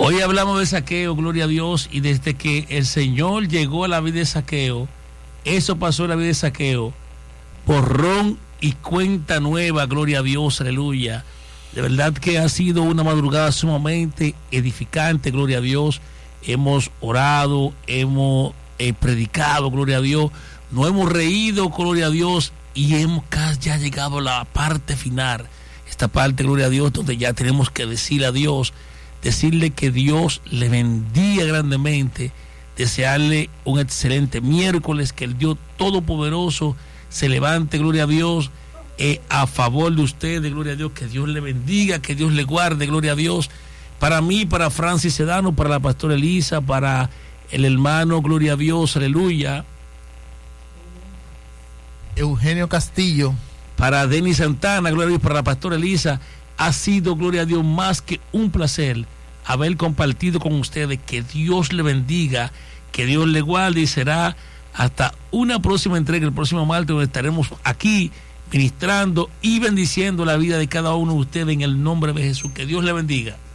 Hoy hablamos de Zaqueo, gloria a Dios, y desde que el Señor llegó a la vida de Zaqueo, eso pasó en la vida de Zaqueo, borrón y cuenta nueva, gloria a Dios, aleluya. De verdad que ha sido una madrugada sumamente edificante, gloria a Dios. Hemos orado, hemos predicado, gloria a Dios, nos hemos reído, gloria a Dios, y hemos ya llegado a la parte final, esta parte, gloria a Dios, donde ya tenemos que decirle a Dios, decirle que Dios le bendiga grandemente, desearle un excelente miércoles, que el Dios Todopoderoso se levante, gloria a Dios, a favor de ustedes, gloria a Dios, que Dios le bendiga, que Dios le guarde, gloria a Dios, para mí, para Francis Sedano, para la pastora Elisa, para el hermano, gloria a Dios, aleluya, Eugenio Castillo, para Denis Santana, gloria a Dios, para la pastora Elisa. Ha sido, gloria a Dios, más que un placer haber compartido con ustedes. Que Dios le bendiga, que Dios le guarde, y será hasta una próxima entrega el próximo martes, donde estaremos aquí ministrando y bendiciendo la vida de cada uno de ustedes en el nombre de Jesús. Que Dios le bendiga.